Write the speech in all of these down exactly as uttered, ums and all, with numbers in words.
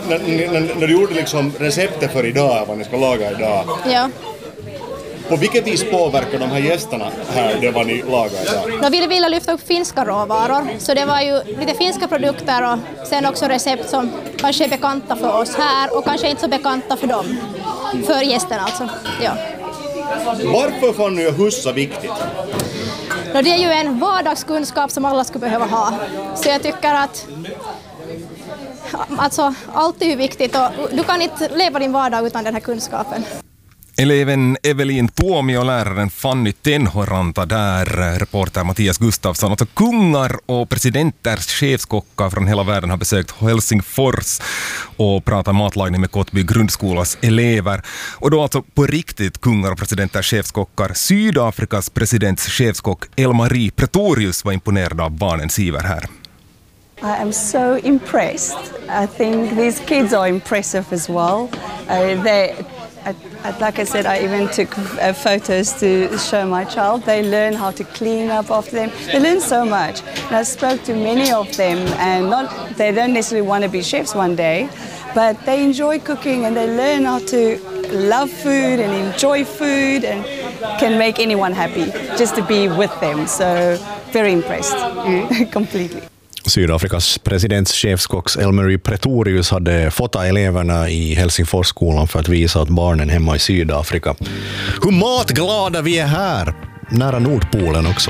när, när, när du gjorde liksom receptet för idag, vad ni ska laga idag. Ja. På vilket vis påverkar de här gästerna här det vad ni lagar idag? Då ville vi vilja lyfta upp finska råvaror, så det var ju lite finska produkter och sen också recept som kanske är bekanta för oss här och kanske inte så bekanta för dem, för gästerna alltså. Ja. Varför fann ni hussa viktigt? Då det är ju en vardagskunskap som alla skulle behöva ha, så jag tycker att alltså, allt är ju viktigt och du kan inte leva din vardag utan den här kunskapen. Eleven Evelin Tuomi och läraren Fanny Tenhoranta där, reporter Mattias Gustafsson. Alltså kungar och presidenters chefskockar från hela världen har besökt Helsingfors och pratat matlagning med Kottby grundskolas elever. Och då alltså på riktigt kungar och presidenters chefskockar. Sydafrikas presidents chefskock El-Marie Pretorius var imponerad av barnens iver här. I am so impressed. I think these kids are impressive as well. Uh, they I, I, like I said, I even took uh, photos to show my child. They learn how to clean up after them. They learn so much. And I spoke to many of them, and not they don't necessarily want to be chefs one day, but they enjoy cooking and they learn how to love food and enjoy food and can make anyone happy just to be with them. So very impressed, mm. completely. Sydafrikas presidentschefskock El-Marie Pretorius hade fotat eleverna i Helsingforsskolan för att visa åt barnen hemma i Sydafrika hur matglada vi är här, nära Nordpolen också.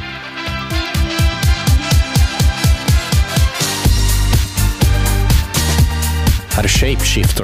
Här är Shapeshifter